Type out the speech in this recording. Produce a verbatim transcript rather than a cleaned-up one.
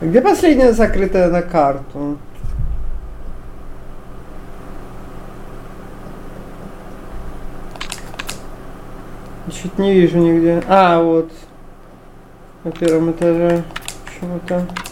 Где последняя закрытая на карту? Чуть не вижу нигде. А, вот. На первом этаже. Почему-то.